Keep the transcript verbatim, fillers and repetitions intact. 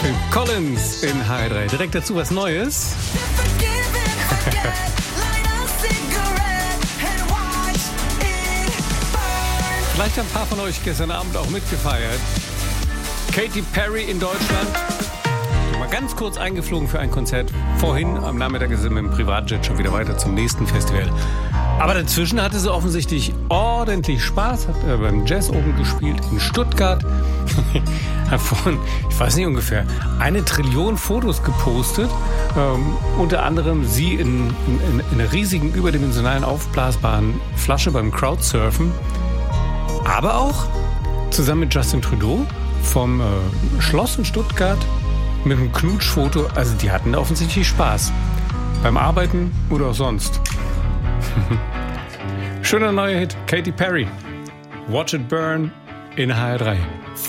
Phil Collins in H R drei. Direkt dazu was Neues. Vielleicht haben ein paar von euch gestern Abend auch mitgefeiert. Katy Perry in Deutschland. Mal ganz kurz eingeflogen für ein Konzert. Vorhin am Nachmittag ist sie mit dem Privatjet schon wieder weiter zum nächsten Festival. Aber dazwischen hatte sie offensichtlich ordentlich Spaß. Hat äh, beim Jazz oben gespielt in Stuttgart. Hat vorhin, ich weiß nicht, ungefähr eine Trillion Fotos gepostet. Ähm, unter anderem sie in, in, in einer riesigen, überdimensionalen, aufblasbaren Flasche beim Crowdsurfen. Aber auch zusammen mit Justin Trudeau vom äh, Schloss in Stuttgart mit einem Knutschfoto. Also die hatten offensichtlich Spaß. Beim Arbeiten oder auch sonst. Schöner neuer Hit. Katy Perry. Watch It Burn in H R drei.